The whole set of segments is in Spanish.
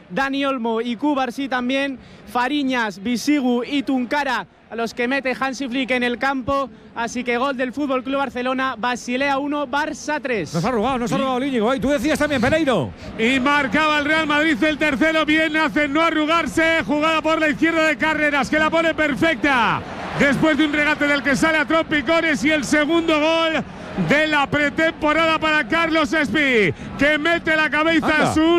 Dani Olmo y Cubarsí también, Fariñas, Bisigu y Tuncara a los que mete Hansi Flick en el campo. Así que gol del Fútbol Club Barcelona, Basilea 1, Barça 3. Nos ha arrugado Íñigo. Y tú decías también, Pereiro. Y marcaba el Real Madrid el tercero. Bien hace no arrugarse. Jugada por la izquierda de Carreras, que la pone perfecta después de un regate del que sale a trompicones. Y el segundo gol de la pretemporada para Carlos Espí, que mete la cabeza en su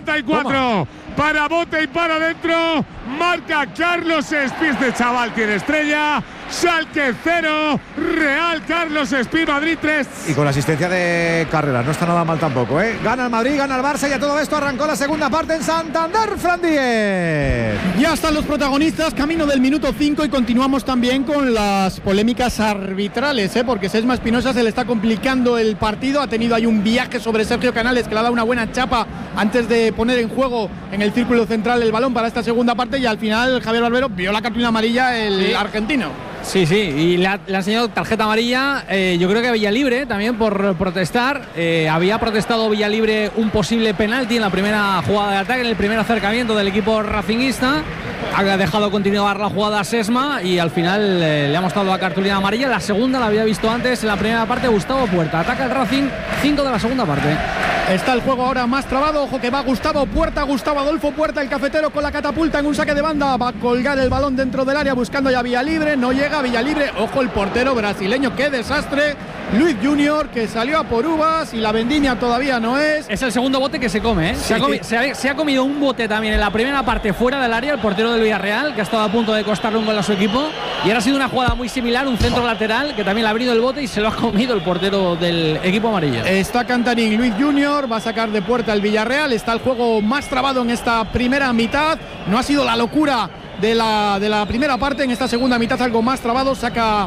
1.94 para bote y para adentro. Marca Carlos Espí. Este chaval tiene estrella. Schalke 0, Real Carlos Espí, Madrid 3. Y con la asistencia de Carreras, no está nada mal tampoco, ¿eh? Gana el Madrid, gana el Barça y a todo esto arrancó la segunda parte en Santander, Fran Díez. Ya están los protagonistas, camino del minuto 5 y continuamos también con las polémicas arbitrales, porque Sesma Espinosa se le está complicando el partido. Ha tenido ahí un viaje sobre Sergio Canales que le ha dado una buena chapa antes de poner en juego en el círculo central el balón para esta segunda parte, y al final Javier Barbero vio la cartulina amarilla el argentino. Sí, y le ha enseñado tarjeta amarilla. Yo creo que Villalibre también por protestar. Había protestado Villalibre un posible penalti en la primera jugada de ataque, en el primer acercamiento del equipo racinguista. Ha dejado continuar la jugada a Sesma y al final le ha mostrado la cartulina amarilla. La segunda la había visto antes en la primera parte Gustavo Puerta. Ataca el Racing, 5 de la segunda parte. Está el juego ahora más trabado. Ojo que va Gustavo Adolfo Puerta, el cafetero, con la catapulta en un saque de banda. Va a colgar el balón dentro del área buscando ya Villalibre. No llega Villalibre. Ojo el portero brasileño, qué desastre. Luis Junior, que salió a por uvas y la vendimia todavía no es. Es el segundo bote que se come, ¿eh? Sí, se ha comido un bote también en la primera parte fuera del área, el portero del Villarreal, que ha estado a punto de costarle un gol a su equipo. Y ahora ha sido una jugada muy similar, un centro lateral, que también le ha abrido el bote y se lo ha comido el portero del equipo amarillo. Está Cantarín, Luis Junior, va a sacar de Puerta el Villarreal. Está el juego más trabado en esta primera mitad. No ha sido la locura de la primera parte. En esta segunda mitad algo más trabado. Saca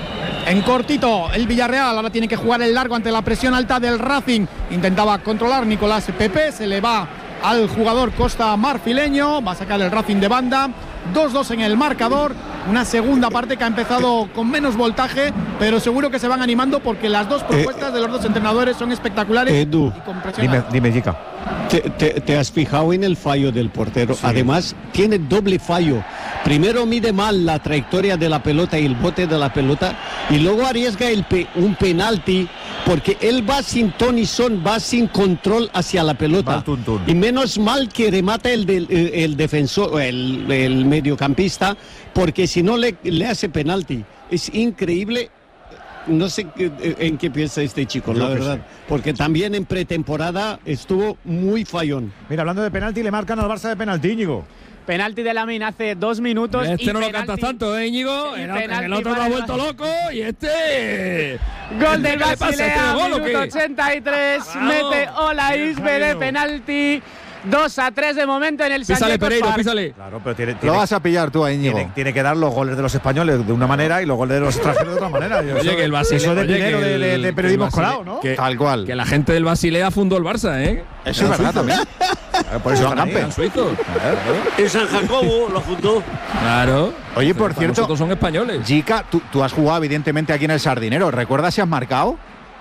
en cortito el Villarreal. Ahora tiene que jugar el largo ante la presión alta del Racing. Intentaba controlar Nicolás Pepe. Se le va al jugador Costa marfileño. Va a sacar el Racing de banda. 2-2 en el marcador. Una segunda parte que ha empezado con menos voltaje, pero seguro que se van animando porque las dos propuestas de los dos entrenadores son espectaculares. Edu, y con presión. Dime, Jica. ¿Te has fijado en el fallo del portero? Sí. Además, tiene doble fallo. Primero mide mal la trayectoria de la pelota y el bote de la pelota, y luego arriesga un penalti porque él va sin ton y son, va sin control hacia la pelota. Y menos mal que remata el defensor, el mediocampista, porque si no le hace penalti. Es increíble. No sé en qué piensa este chico, la verdad. Porque también en pretemporada estuvo muy fallón. Mira, hablando de penalti, le marcan al Barça de penalti, Íñigo. Penalti de Lamine hace 2 minutos. Este no lo cantas tanto, Íñigo. El otro lo ha vuelto loco y este. Gol del Basilea, minuto 83. Mete Olaís de penalti. 2-3 de momento en el Sánchez. Písale, Pereiro, písale. Claro, pero lo vas a pillar tú ahí, Íñigo. Tiene que dar los goles de los españoles de una manera y los goles de los extranjeros de otra manera. Oye, que el Basilea, eso de dinero de periodismo escolado, ¿no? Tal cual. Que la gente del Basilea fundó el Barça, ¿eh? Eso es verdad también. Por eso están campeón. suizos. En San Jacobo lo fundó. Claro. Oye, por cierto, nosotros son españoles. Jica, tú has jugado evidentemente aquí en el Sardinero. ¿Recuerdas si has marcado?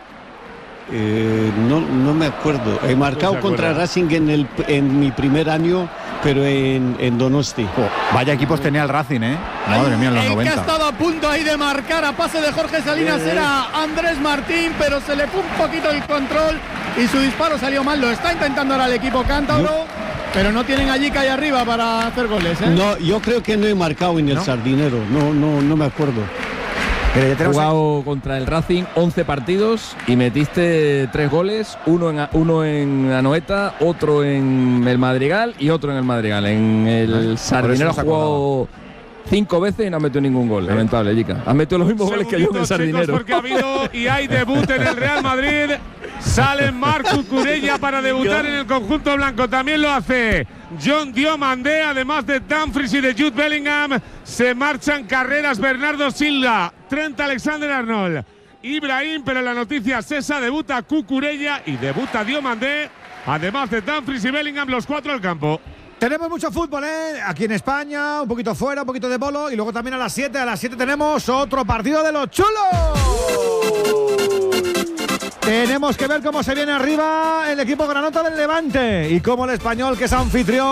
No me acuerdo. He marcado contra Racing en mi primer año, pero en Donosti. Vaya equipos tenía el Racing, ¿eh? Madre mía, en los 90. El que ha estado a punto ahí de marcar a pase de Jorge Salinas era Andrés Martín, pero se le fue un poquito el control y su disparo salió mal. Lo está intentando ahora el equipo cántabro, pero no tienen allí calle arriba para hacer goles, ¿eh? No, yo creo que no he marcado en el Sardinero. No me acuerdo. He jugado contra el Racing 11 partidos y metiste 3 goles, uno en Anoeta, otro en el Madrigal y otro en el Madrigal. En el Sardinero ha jugado 5 veces y no ha metido ningún gol. Lamentable, Jica. Has metido los mismos goles que yo en el Sardinero. Porque ha habido y hay debut en el Real Madrid. Sale Marc Cucurella para debutar en el conjunto blanco. También lo hace John Diomandé, además de Dumfries y de Jude Bellingham. Se marchan Carreras, Bernardo Silva, Trent Alexander-Arnold, Ibrahim, pero en la noticia Sesa debuta Cucurella y debuta Diomandé, además de Dumfries y Bellingham, los 4 al campo. Tenemos mucho fútbol, aquí en España, un poquito fuera, un poquito de polo, y luego también a las 7 tenemos otro partido de los chulos. Tenemos que ver cómo se viene arriba el equipo granota del Levante y cómo el Español, que es anfitrión,